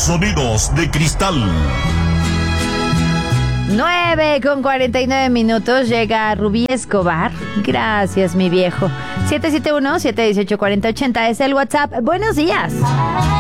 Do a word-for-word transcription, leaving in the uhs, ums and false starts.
Sonidos de cristal. nueve con cuarenta y nueve minutos, llega Rubí Escobar. Gracias, mi viejo. siete siete uno, siete uno ocho, cuatro cero ocho cero es el WhatsApp. Buenos días.